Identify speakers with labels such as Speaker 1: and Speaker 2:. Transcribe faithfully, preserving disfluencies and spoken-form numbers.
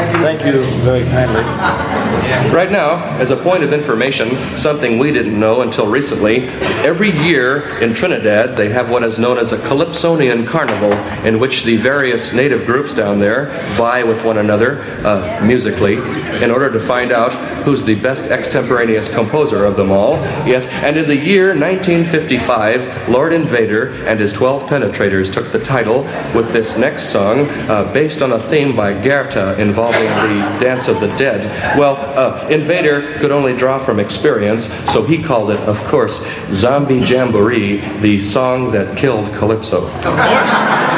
Speaker 1: Thank you very kindly.
Speaker 2: Right now, as a point of information, something we didn't know until recently, every year in Trinidad they have what is known as a Calypsonian Carnival, in which the various native groups down there vie with one another uh, musically in order to find out who's the best extemporaneous composer of them all. Yes, and in the year nineteen fifty-five, Lord Invader and his twelve Penetrators took the title with this next song uh, based on a theme by Goethe involving the Dance of the Dead. Well, uh, Invader could only draw from experience, so he called it, of course, Zombie Jamboree, the song that killed Calypso.
Speaker 3: Of course.